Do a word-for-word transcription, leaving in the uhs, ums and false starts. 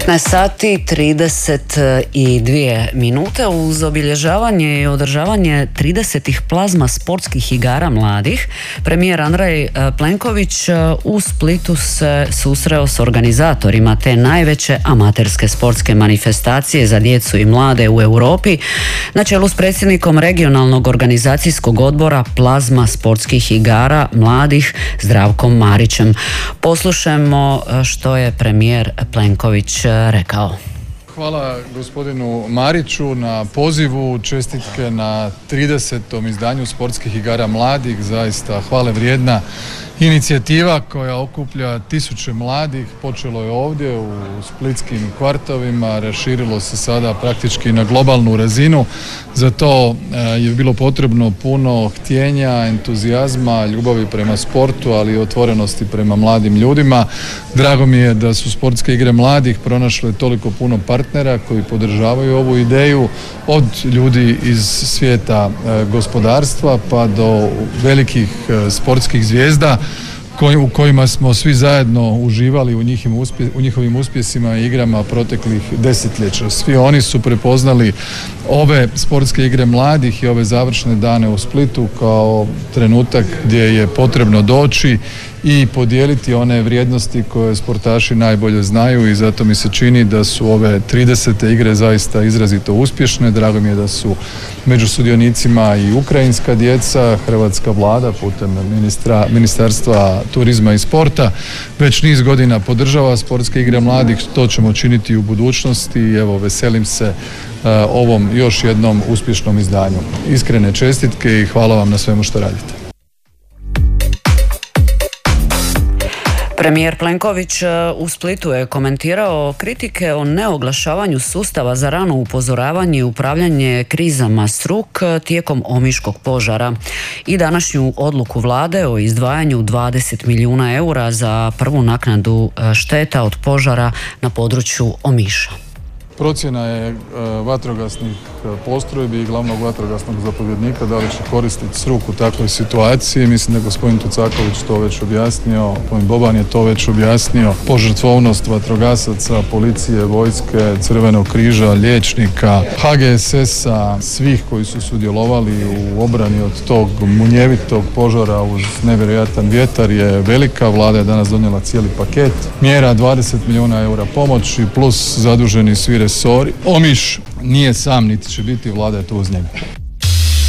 petnaest sati trideset dvije minute uz obilježavanje i održavanje tridesetih plazma sportskih igara mladih. Premijer Andrej Plenković u Splitu se susreo s organizatorima te najveće amaterske sportske manifestacije za djecu i mlade u Europi na čelu s predsjednikom regionalnog organizacijskog odbora plazma sportskih igara mladih Zdravkom Marićem. Poslušajmo što je premijer Plenković rekao. Hvala gospodinu Mariću na pozivu, čestitke na tridesetom izdanju sportskih igara mladih, zaista hvale vrijedna inicijativa koja okuplja tisuće mladih. Počelo je ovdje u splitskim kvartovima, raširilo se sada praktički na globalnu razinu. Za to je bilo potrebno puno htjenja, entuzijazma, ljubavi prema sportu, ali i otvorenosti prema mladim ljudima. Drago mi je da su sportske igre mladih pronašle toliko puno partnera koji podržavaju ovu ideju, od ljudi iz svijeta gospodarstva pa do velikih sportskih zvijezda u kojima smo svi zajedno uživali u njihovim, uspje, u njihovim uspjesima i igrama proteklih desetljeća. Svi oni su prepoznali ove sportske igre mladih i ove završne dane u Splitu kao trenutak gdje je potrebno doći i podijeliti one vrijednosti koje sportaši najbolje znaju, i zato mi se čini da su ove tridesete igre zaista izrazito uspješne. Drago mi je da su među sudionicima i ukrajinska djeca. Hrvatska vlada putem ministra, Ministarstva turizma i sporta već niz godina podržava sportske igre mladih. To ćemo činiti i u budućnosti i evo, veselim se uh, ovom još jednom uspješnom izdanju. Iskrene čestitke i hvala vam na svemu što radite. Premijer Plenković u Splitu je komentirao kritike o neoglašavanju sustava za rano upozoravanje i upravljanje krizama struk tijekom omiškog požara i današnju odluku vlade o izdvajanju dvadeset milijuna eura za prvu naknadu šteta od požara na području Omiša. Procjena je vatrogasnih postrojbi i glavnog vatrogasnog zapovjednika da li će koristiti struk u takvoj situaciji. Mislim da je gospodin Tucaković to već objasnio, gospodin Boban je to već objasnio. Požrtvovnost vatrogasaca, policije, vojske, Crvenog križa, liječnika, H G S S-a, svih koji su sudjelovali u obrani od tog munjevitog požara uz nevjerojatan vjetar je velika. Vlada je danas donijela cijeli paket mjera, dvadeset milijuna eura pomoći plus zaduženi svi resori. Omiš nije sam niti će biti, vlada je tu uz njega.